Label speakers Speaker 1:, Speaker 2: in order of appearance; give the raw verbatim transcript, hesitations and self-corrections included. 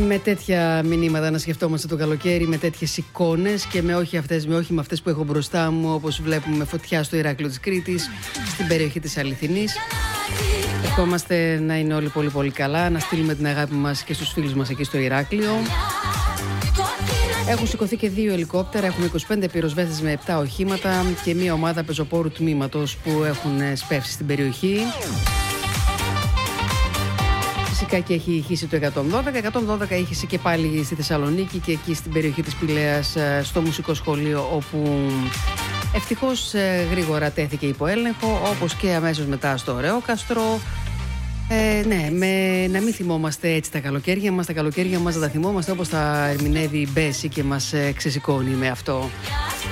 Speaker 1: Με τέτοια μηνύματα να σκεφτόμαστε το καλοκαίρι, με τέτοιες εικόνες και με όχι, αυτές, με όχι με αυτές που έχω μπροστά μου, όπως βλέπουμε φωτιά στο Ηράκλειο της Κρήτης, στην περιοχή της Αληθινής. Ευχόμαστε να είναι όλοι πολύ πολύ καλά, να στείλουμε την αγάπη μας και στους φίλους μας εκεί στο Ηράκλειο. Έχουν σηκωθεί και δύο ελικόπτερα, έχουμε είκοσι πέντε πυροσβέστες με επτά οχήματα και μια ομάδα πεζοπόρου τμήματος που έχουν σπεύσει στην περιοχή. Φυσικά και έχει ηχήσει το εκατόν δώδεκα. εκατόν δώδεκα ηχήσει και πάλι στη Θεσσαλονίκη και εκεί στην περιοχή της Πηλαίας, στο μουσικό σχολείο, όπου ευτυχώς γρήγορα τέθηκε υπό έλεγχο, όπως και αμέσως μετά στο Ρεόκαστρο. Ε, ναι, με, να μην θυμόμαστε έτσι τα καλοκαίρια μας, τα καλοκαίρια μας να τα θυμόμαστε όπως τα ερμηνεύει η Μπέση και μας ε, ξεσηκώνει με αυτό.